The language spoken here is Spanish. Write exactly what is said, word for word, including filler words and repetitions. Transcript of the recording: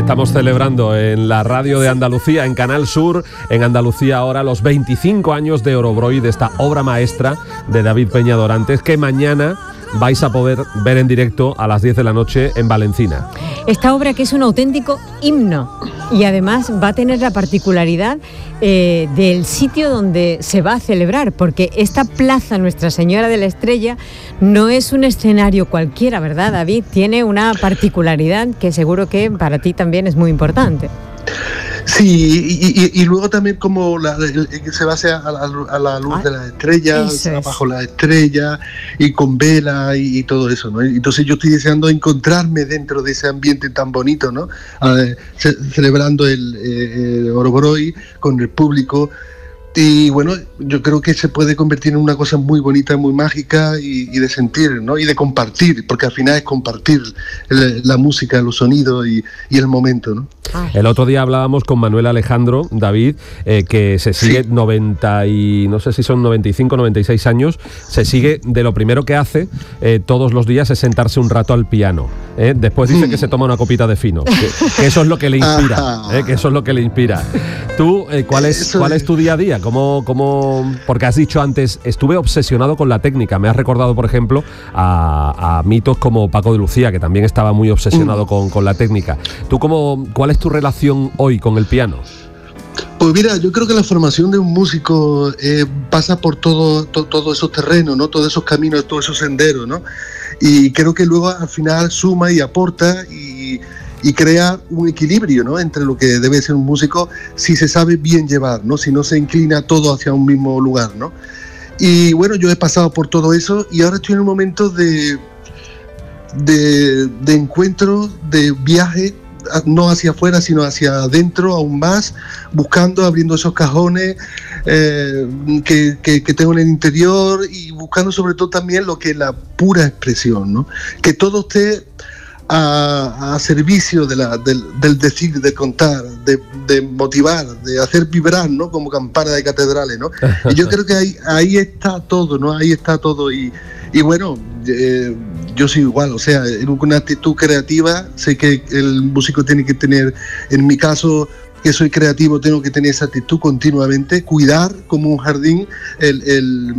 estamos celebrando en la radio de Andalucía, en Canal Sur, en Andalucía ahora, los veinticinco años de Orobroy, de esta obra maestra de David Peña Dorantes, que mañana vais a poder ver en directo a las diez de la noche en Valencina. Esta obra que es un auténtico himno y además va a tener la particularidad eh, del sitio donde se va a celebrar, porque esta plaza Nuestra Señora de la Estrella no es un escenario cualquiera, ¿verdad, David? Tiene una particularidad que seguro que para ti también es muy importante. Sí, y, y, y luego también como la, el, el, se base a la, a la luz ah, de las estrellas, bajo las estrellas y con vela y, y todo eso, ¿no? Entonces yo estoy deseando encontrarme dentro de ese ambiente tan bonito, ¿no? Eh, ce, celebrando el, eh, el Orobroy con el público. Y bueno, yo creo que se puede convertir en una cosa muy bonita, muy mágica y, y de sentir, ¿no? Y de compartir, porque al final es compartir el, la música, los sonidos y, y el momento, ¿no? El otro día hablábamos con Manuel Alejandro, David, eh, que se sigue sí. noventa y no sé si son noventa y cinco, noventa y seis años, se sigue de lo primero que hace eh, todos los días es sentarse un rato al piano. ¿eh? Después dice mm. que se toma una copita de fino, que, que eso es lo que le inspira, eh, que eso es lo que le inspira. Tú, eh, ¿cuál es cuál es tu día a día? ¿Cómo, cómo, porque has dicho antes, estuve obsesionado con la técnica. Me has recordado, por ejemplo, a, a mitos como Paco de Lucía, que también estaba muy obsesionado mm. con, con la técnica. ¿Tú cómo, cuál es tu relación hoy con el piano? Pues mira, yo creo que la formación de un músico eh, pasa por todo, to, todos esos terrenos, ¿no? Todos esos caminos, todos esos senderos, ¿no? Y creo que luego al final suma y aporta y, y crea un equilibrio, ¿no? Entre lo que debe ser un músico si se sabe bien llevar, ¿no? Si no se inclina todo hacia un mismo lugar, ¿no? Y bueno, yo he pasado por todo eso y ahora estoy en un momento de, de, de encuentro, de viaje, no hacia afuera, sino hacia adentro aún más, buscando, abriendo esos cajones eh, que, que, que tengo en el interior y buscando sobre todo también lo que es la pura expresión, ¿no? Que todo esté a, a servicio de la, del, del decir, de contar, de, de motivar, de hacer vibrar, ¿no? Como campana de catedrales, ¿no? Y yo creo que ahí, ahí está todo, ¿no? Ahí está todo y, y bueno, eh, yo soy igual, o sea, en una actitud creativa, sé que el músico tiene que tener, en mi caso, que soy creativo, tengo que tener esa actitud continuamente, cuidar como un jardín el, el